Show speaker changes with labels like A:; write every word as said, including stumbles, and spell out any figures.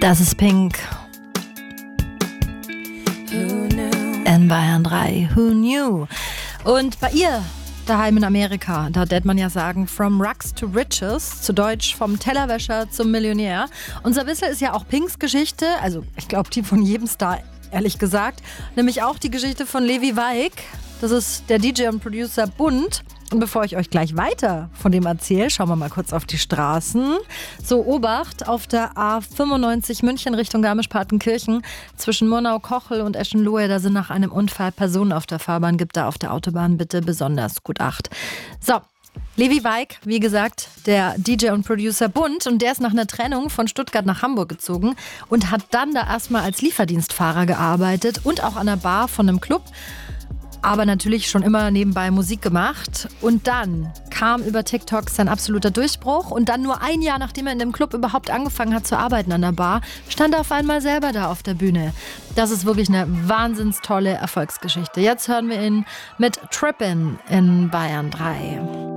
A: Das ist Pink. In Bayern drei. Who knew? Und bei ihr daheim in Amerika, da wird man ja sagen, from Rugs to Riches, zu Deutsch vom Tellerwäscher zum Millionär. Unser Wissel ist ja auch Pinks Geschichte, also ich glaube die von jedem Star, ehrlich gesagt. Nämlich auch die Geschichte von Levi Weig. Das ist der D J und Producer Bund. Und bevor ich euch gleich weiter von dem erzähle, schauen wir mal kurz auf die Straßen. So, Obacht auf der A fünfundneunzig München Richtung Garmisch-Partenkirchen zwischen Murnau-Kochel und Eschenlohe. Da sind nach einem Unfall Personen auf der Fahrbahn. Gibt da auf der Autobahn bitte besonders gut Acht. So, Levi Weig, wie gesagt, der D J und Producer Bund. Und der ist nach einer Trennung von Stuttgart nach Hamburg gezogen und hat dann da erstmal als Lieferdienstfahrer gearbeitet und auch an der Bar von einem Club. Aber natürlich schon immer nebenbei Musik gemacht. Und dann kam über TikTok sein absoluter Durchbruch. Und dann nur ein Jahr, nachdem er in dem Club überhaupt angefangen hat zu arbeiten an der Bar, stand er auf einmal selber da auf der Bühne. Das ist wirklich eine wahnsinns tolle Erfolgsgeschichte. Jetzt hören wir ihn mit Trippin' in Bayern drei.